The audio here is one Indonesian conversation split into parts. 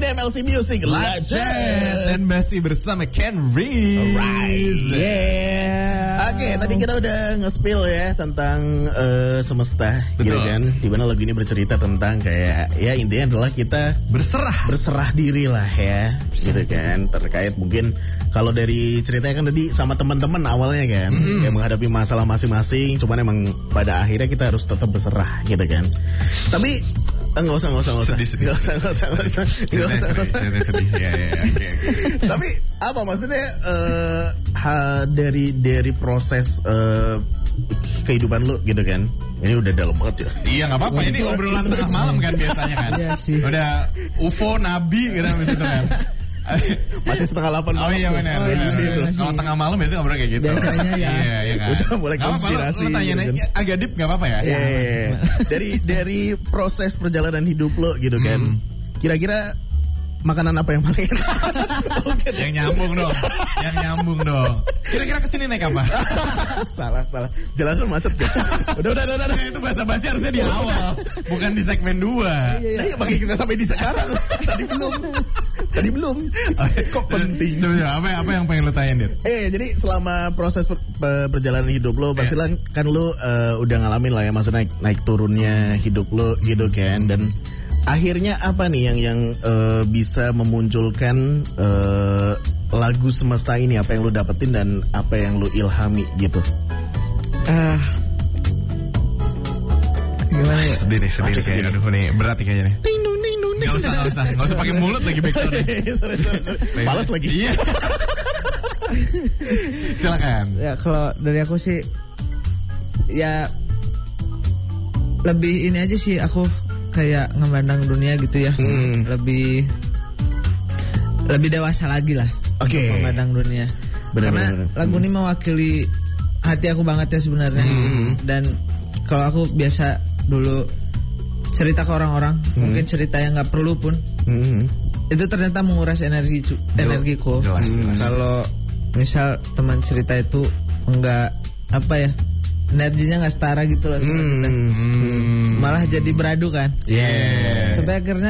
MLC Music Legend. Dan masih bersama Ken Reese. Alright, yeah. Oke, tadi kita udah nge-spill ya tentang semesta. Betul. Gitu kan. Dimana lagu ini bercerita tentang kayak, ya intinya adalah kita berserah diri lah ya. Gitu kan. Terkait mungkin kalau dari ceritanya kan tadi sama teman-teman awalnya kan, kayak menghadapi masalah masing-masing. Cuman emang pada akhirnya kita harus tetap berserah gitu kan. Tapi nggak usah. Sedih. Nggak usah. Sedih. Ya, oke. Tapi apa maksudnya dari proses kehidupan lu gitu kan? Ini udah dalam banget ya. Iya nggak apa-apa. Ini obrolan tengah malam kan biasanya kan. Iya sih. Udah UFO Nabi gitu habis itu kan. Masih 7:30 malam. Oh iya benar. Kalau tengah malam biasanya ngobrol kayak gitu. Biasanya ya. Iya kan. Udah mulai konspirasi. Lu tanya gitu kan. agak deep nggak apa-apa ya? Iya. Dari proses perjalanan hidup lo gitu kan. Kira-kira makanan apa yang paling enak? Yang nyambung dong. Kira-kira kesini naik apa? Salah. Jalanan macet ya. Udah. Itu basa-basi harusnya di awal, bukan di segmen 2. Iya, bagi kita sampai di sekarang. Tadi belum. Kok penting? Coba apa yang pengen lu tanyain, Dit? Jadi selama proses perjalanan hidup lo, pastilah kan lo udah ngalamin lah ya, maksudnya naik turunnya hidup lo gitu kan. Dan akhirnya apa nih yang bisa memunculkan lagu semesta ini? Apa yang lu dapetin dan apa yang lu ilhami gitu? Gimana ya? Sedih kayak aduh nih berat nih kayaknya nih. Ding dong. Nggak usah pakai mulut lagi backsound. Sorry. Males lagi. Iya. Silakan. Ya kalau dari aku sih ya lebih ini aja sih, aku kayak ngemandang dunia gitu ya. Lebih dewasa lagi lah. Oke. Memandang dunia. Karena lagu ini mewakili hati aku banget ya sebenarnya. Dan kalau aku biasa dulu cerita ke orang-orang, mungkin cerita yang nggak perlu pun, itu ternyata menguras energiku. Jelas. Kalau misal teman cerita itu enggak apa ya, energinya nggak setara gitu loh sama kita. Malah jadi beradu kan. Sampai akhirnya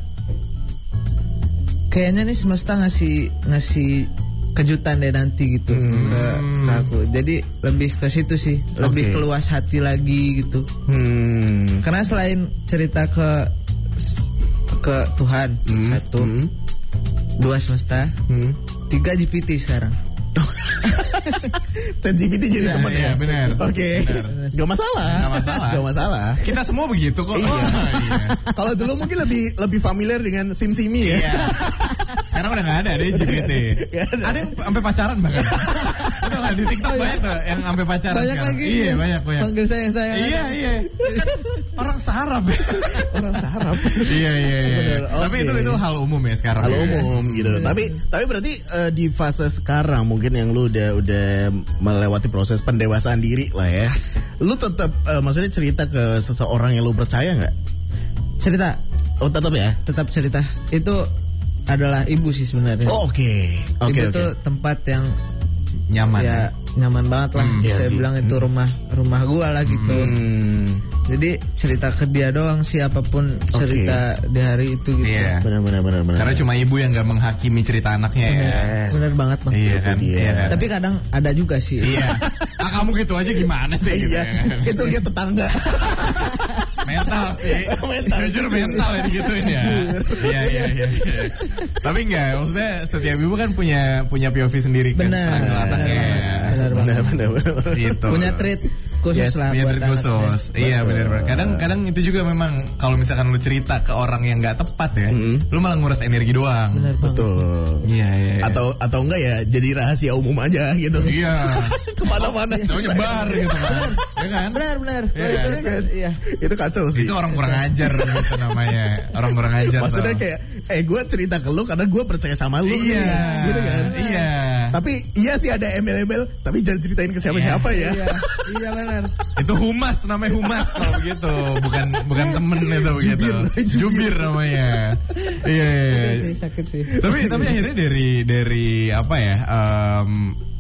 kayaknya nih semesta ngasih kejutan deh nanti gitu ke aku. Jadi lebih ke situ sih, lebih keluas hati lagi gitu. Karena selain cerita ke Tuhan, 1, 2 semesta, 3 GPT sekarang. ChatGPT jadi teman ya. Benar. Oke. Gak masalah. Kita semua begitu kok. Iya. Kalau dulu mungkin lebih familiar dengan SimSimi ya. Iya. Sekarang udah nggak ada deh GPT. Ada yang sampai pacaran bahkan. Udah nggak di TikTok banyak tuh yang sampai pacaran. Banyak sekarang. lagi. Iya banyak. Panggil saya. Iya. Orang sarap ya. Iya. Bener, Tapi oke. itu hal umum ya sekarang. Hal umum gitu. Tapi berarti di fase sekarang mungkin yang lu udah melewati proses pendewasaan diri lah ya. Lu tetap maksudnya cerita ke seseorang yang lu percaya nggak? Cerita. Oh tetap ya. Tetap cerita. Itu adalah ibu sih sebenarnya. Oh, oke. Ibu tuh tempat yang Nyaman. ya nyaman banget lah. Iya Saya sih. bilang itu rumah gua lah gitu. Jadi cerita ke dia doang, siapapun cerita di hari itu gitu. Iya. Benar. Karena cuma ibu yang nggak menghakimi cerita anaknya ya. Yes. Bener banget Bang. Iya kan. Iya kan? Tapi kadang ada juga sih. Iya. Kamu gitu aja gimana sih? Gitu, Iya. ya kan? Itu dia tetangga. Mental sih. Jujur mental ya digituin ya. Iya. Tapi enggak, maksudnya setiap ibu kan punya POV sendiri kan. Benar. Tentang anaknya. Benar. Gitu. Punya treat khusus lah punya buat treat khusus. anaknya. Iya benar. Kadang itu juga memang kalau misalkan lu cerita ke orang yang nggak tepat ya, lu malah nguras energi doang. Benar banget. Betul. Iya. Atau enggak ya jadi rahasia umum aja gitu. Iya. Kemana-mana. Tahu nyebar gitu kan. Ya kan? Benar. Iya. Itu kacau sih. Itu orang kurang ajar gitu namanya. Orang kurang ajar. Maksudnya kayak gue cerita ke lu karena gue percaya sama lu. Iya. Gitu kan. Iya. Tapi iya sih ada embel-embel, tapi jangan ceritain ke siapa-siapa ya. Iya benar. Itu humas, namanya humas kalau begitu. Bukan temen itu begitu. Jubir namanya. Iya. Sakit sih. Tapi akhirnya dari apa ya?